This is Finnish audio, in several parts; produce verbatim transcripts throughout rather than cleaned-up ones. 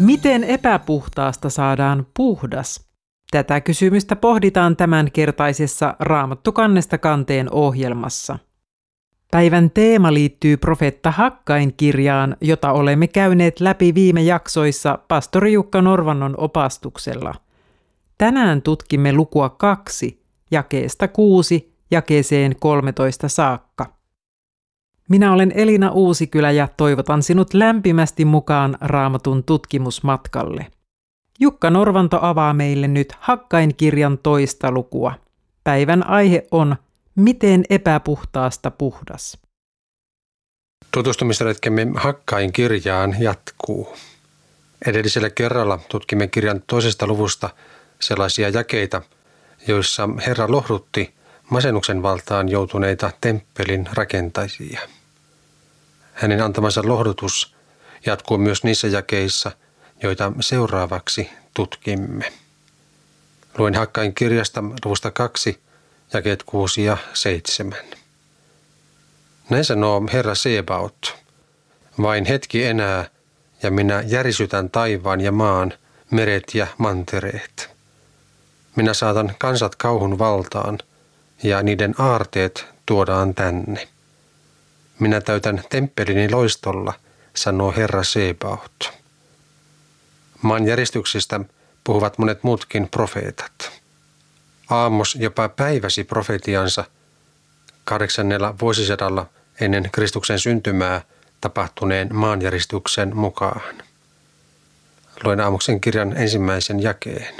Miten epäpuhtaasta saadaan puhdas? Tätä kysymystä pohditaan tämänkertaisessa Raamattu kannesta kanteen ohjelmassa. Päivän teema liittyy profeetta Hakkain kirjaan, jota olemme käyneet läpi viime jaksoissa pastori Jukka Norvannon opastuksella. Tänään tutkimme lukua kaksi, jakeesta kuusi, jakeeseen kolmetoista saakka. Minä olen Elina Uusikylä ja toivotan sinut lämpimästi mukaan Raamatun tutkimusmatkalle. Jukka Norvanto avaa meille nyt Hakkain kirjan toista lukua. Päivän aihe on Miten epäpuhtaasta puhdas? Tutustumisretkemme Hakkain kirjaan jatkuu. Edellisellä kerralla tutkimme kirjan toisesta luvusta sellaisia jakeita, joissa Herra lohdutti masennuksen valtaan joutuneita temppelin rakentajia. Hänen antamansa lohdutus jatkuu myös niissä jakeissa, joita seuraavaksi tutkimme. Luen Hakkain kirjasta luvusta kaksi, jakeet kuusi ja seitsemän. Näin sanoo Herra Sebaot, vain hetki enää, ja minä järisytän taivaan ja maan, meret ja mantereet. Minä saatan kansat kauhun valtaan, ja niiden aarteet tuodaan tänne. Minä täytän temppelini loistolla, sanoo Herra Sebaot. Maan järjestyksistä puhuvat monet muutkin profeetat. Aamos jopa päiväsi profetiansa kahdeksannella vuosisadalla ennen Kristuksen syntymää tapahtuneen maanjäristyksen mukaan. Luen Aamoksen kirjan ensimmäisen jakeen.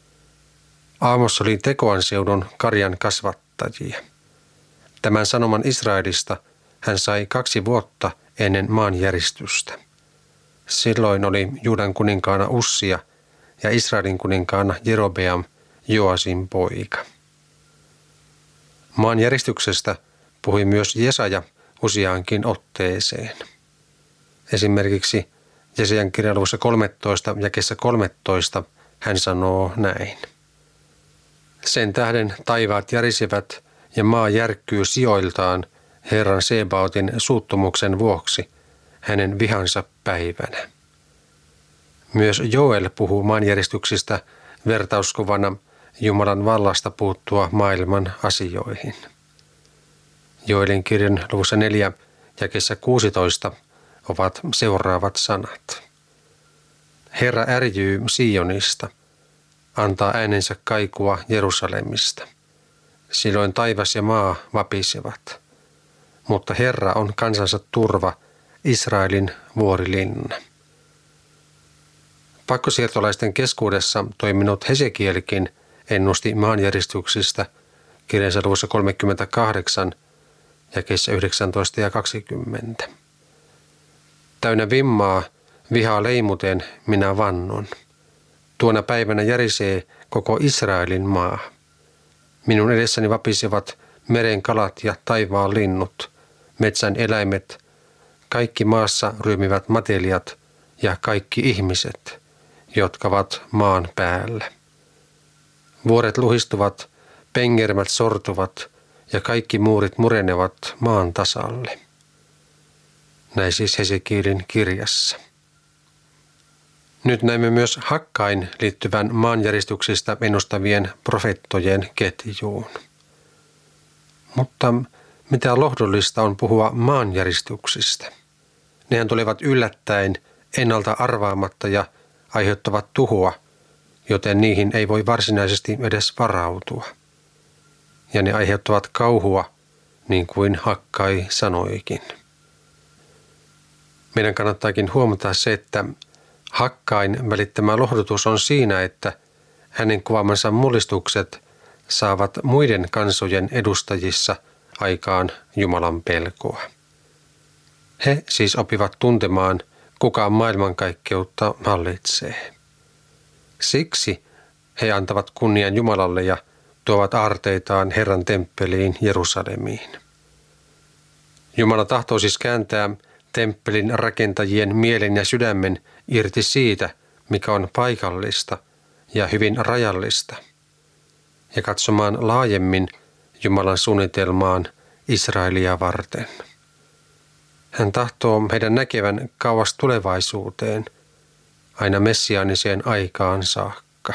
Aamos oli Tekoan seudun karjan kasvattajia. Tämän sanoman Israelista hän sai kaksi vuotta ennen maanjäristystä. Silloin oli Juudan kuninkaana Ussia ja Israelin kuninkaana Jerobeam, Joasin poika. Maanjäristyksestä puhui myös Jesaja useaankin otteeseen. Esimerkiksi Jesajan kirjan luvussa kolmetoista jakeessa kolmetoista hän sanoo näin. Sen tähden taivaat järisevät ja maa järkkyy sijoiltaan Herran Sebaotin suuttumuksen vuoksi hänen vihansa päivänä. Myös Joel puhuu maanjäristyksistä vertauskuvana Jumalan vallasta puuttua maailman asioihin. Joelin kirjan luvussa neljä jakeessa kuusitoista ovat seuraavat sanat. Herra ärjyy Sionista, antaa äänensä kaikua Jerusalemista. Silloin taivas ja maa vapisevat. Mutta Herra on kansansa turva, Israelin vuorilinna. Pakkosiirtolaisten keskuudessa toiminut Hesekielkin ennusti maanjäristyksistä kirjansa luvussa kolmekymmentäkahdeksan, jakeissa yhdeksäntoista ja kaksikymmentä. Täynnä vimmaa, vihaa leimuten minä vannon. Tuona päivänä järisee koko Israelin maa. Minun edessäni vapisevat meren kalat ja taivaan linnut, metsän eläimet, kaikki maassa ryömivät matelijat ja kaikki ihmiset, jotka ovat maan päällä. Vuoret luhistuvat, pengermät sortuvat ja kaikki muurit murenevat maan tasalle. Näin siis Hesekielin kirjassa. Nyt näemme myös Hakkain liittyvän maanjäristyksistä ennustavien profeettojen ketjuun. Mutta mitä lohdullista on puhua maanjäristyksistä? Nehän tulevat yllättäen, ennalta arvaamatta ja aiheuttavat tuhoa, joten niihin ei voi varsinaisesti edes varautua. Ja ne aiheuttavat kauhua, niin kuin Hakkai sanoikin. Meidän kannattaakin huomata se, että Hakkain välittämä lohdutus on siinä, että hänen kuvaamansa mullistukset saavat muiden kansojen edustajissa aikaan Jumalan pelkoa. He siis opivat tuntemaan, kuka maailmankaikkeutta hallitsee. Siksi he antavat kunnian Jumalalle ja tuovat aarteitaan Herran temppeliin Jerusalemiin. Jumala tahtoo siis kääntää temppelin rakentajien mielen ja sydämen irti siitä, mikä on paikallista ja hyvin rajallista, ja katsomaan laajemmin Jumalan suunnitelmaan Israelia varten. Hän tahtoo heidän näkevän kauas tulevaisuuteen, aina messiaaniseen aikaan saakka.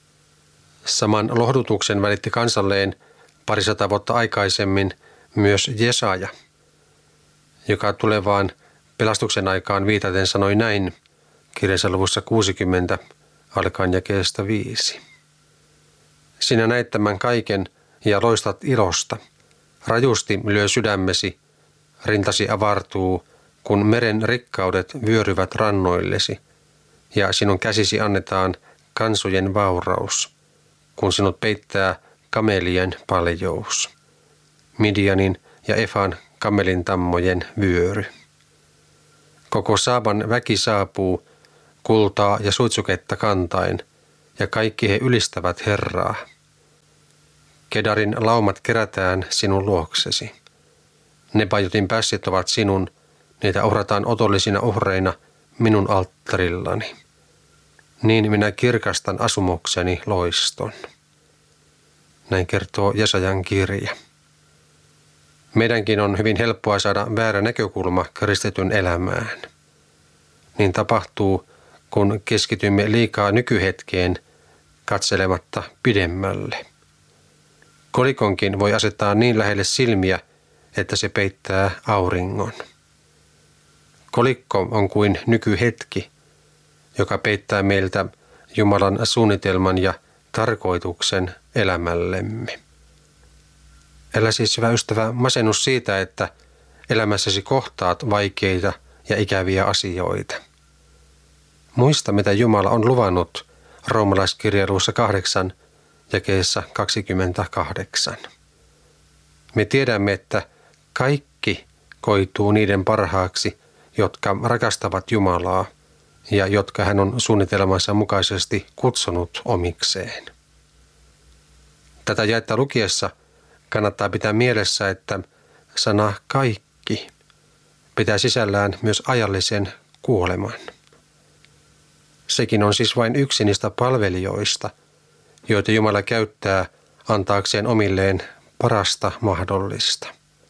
Saman lohdutuksen välitti kansalleen parisata vuotta aikaisemmin myös Jesaja, joka tulevaan pelastuksen aikaan viitaten sanoi näin kirjansa luvussa kuusikymmentä alkaen jakeesta viisi. Sinä näet tämän kaiken ja loistat ilosta. Rajusti lyö sydämesi, rintasi avartuu, kun meren rikkaudet vyöryvät rannoillesi, ja sinun käsisi annetaan kansojen vauraus, kun sinut peittää kamelien paljous, Midianin ja Efan kamelin tammojen vyöry. Koko Saaban väki saapuu, kultaa ja suitsuketta kantain, ja kaikki he ylistävät Herraa. Kedarin laumat kerätään sinun luoksesi. Nebajotin pässit ovat sinun, niitä uhrataan otollisina uhreina minun alttarillani. Niin minä kirkastan asumukseni loiston. Näin kertoo Jesajan kirja. Meidänkin on hyvin helppoa saada väärä näkökulma kristityn elämään. Niin tapahtuu, kun keskitymme liikaa nykyhetkeen katselematta pidemmälle. Kolikonkin voi asettaa niin lähelle silmiä, että se peittää auringon. Kolikko on kuin nykyhetki, joka peittää meiltä Jumalan suunnitelman ja tarkoituksen elämällemme. Älä siis, hyvä ystävä, masennu siitä, että elämässäsi kohtaat vaikeita ja ikäviä asioita. Muista, mitä Jumala on luvannut roomalaiskirjan luvussa kahdeksan jakeessa kaksikymmentäkahdeksan. Me tiedämme, että kaikki koituu niiden parhaaksi, jotka rakastavat Jumalaa ja jotka hän on suunnitelmansa mukaisesti kutsunut omikseen. Tätä jaetta lukiessa kannattaa pitää mielessä, että sana kaikki pitää sisällään myös ajallisen kuoleman. Sekin on siis vain yksi niistä palvelijoista, joita Jumala käyttää antaakseen omilleen parasta mahdollista.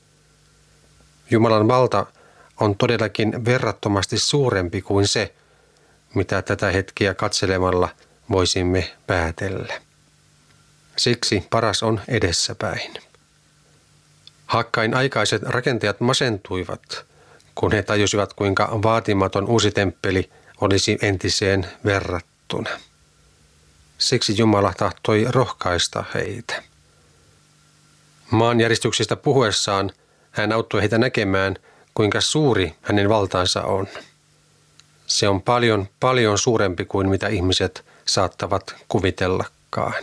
Jumalan valta on todellakin verrattomasti suurempi kuin se, mitä tätä hetkeä katselemalla voisimme päätellä. Siksi paras on edessäpäin. Hakkain aikaiset rakentajat masentuivat, kun he tajusivat, kuinka vaatimaton uusi temppeli olisi entiseen verrattuna. Siksi Jumala tahtoi rohkaista heitä. Maanjäristyksistä puhuessaan hän auttoi heitä näkemään, kuinka suuri hänen valtaansa on. Se on paljon, paljon suurempi kuin mitä ihmiset saattavat kuvitellakaan.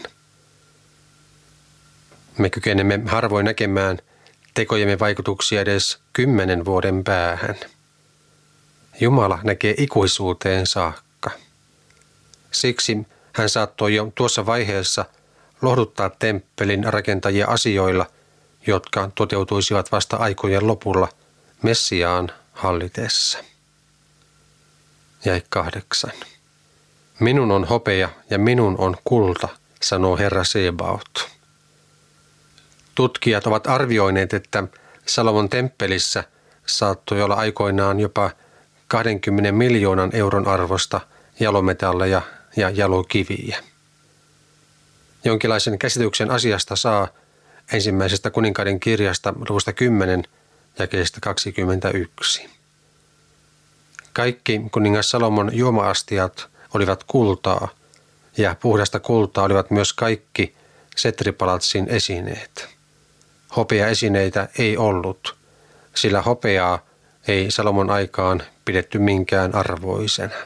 Me kykenemme harvoin näkemään tekojemme vaikutuksia edes kymmenen vuoden päähän. Jumala näkee ikuisuuteen saakka. Siksi hän saattoi jo tuossa vaiheessa lohduttaa temppelin rakentajia asioilla, jotka toteutuisivat vasta aikojen lopulla Messiaan hallitessa. Jäi kahdeksan. Minun on hopea ja minun on kulta, sanoo Herra Sebaot. Tutkijat ovat arvioineet, että Salomon temppelissä saattoi olla aikoinaan jopa kaksikymmentä miljoonan euron arvosta jalometalleja ja jalokiviä. Jonkinlaisen käsityksen asiasta saa ensimmäisestä kuninkaiden kirjasta luvusta kymmenen jakeesta kaksikymmentäyksi. Kaikki kuningas Salomon juoma-astiat olivat kultaa, ja puhdasta kultaa olivat myös kaikki Setripalatsin esineet. Hopeaesineitä ei ollut, sillä hopeaa ei Salomon aikaan pidetty minkään arvoisena.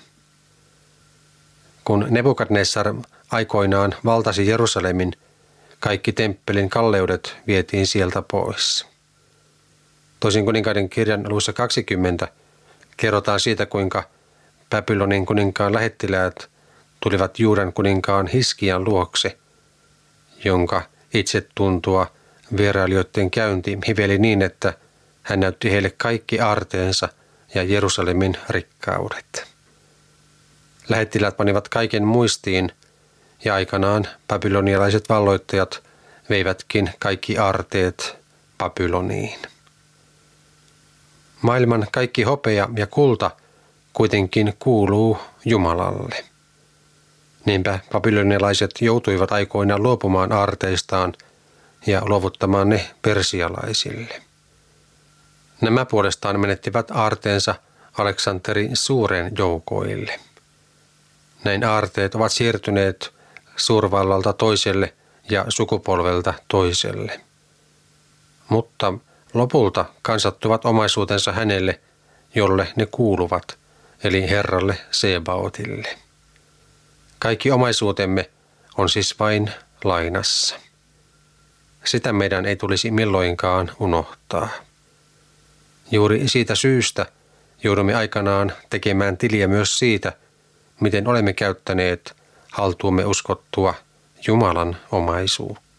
Kun Nebukadnessar aikoinaan valtasi Jerusalemin, kaikki temppelin kalleudet vietiin sieltä pois. Toisin kuninkaiden kirjan luvussa kaksikymmentä kerrotaan siitä, kuinka Babylonin kuninkaan lähettiläät tulivat Juudan kuninkaan Hiskian luokse, jonka itsetuntoa vierailijoiden käynti hiveli niin, että hän näytti heille kaikki aarteensa ja Jerusalemin rikkaudet. Lähettiläät panivat kaiken muistiin, ja aikanaan babylonialaiset valloittajat veivätkin kaikki aarteet Babyloniin. Maailman kaikki hopea ja kulta kuitenkin kuuluu Jumalalle. Niinpä babylonialaiset joutuivat aikoinaan luopumaan aarteistaan ja luovuttamaan ne persialaisille. Nämä puolestaan menettivät aarteensa Aleksanterin suuren joukoille. Näin aarteet ovat siirtyneet suurvallalta toiselle ja sukupolvelta toiselle. Mutta lopulta kansattuvat omaisuutensa hänelle, jolle ne kuuluvat, eli Herralle Sebaotille. Kaikki omaisuutemme on siis vain lainassa. Sitä meidän ei tulisi milloinkaan unohtaa. Juuri siitä syystä joudumme aikanaan tekemään tiliä myös siitä, miten olemme käyttäneet haltuumme uskottua Jumalan omaisuutta.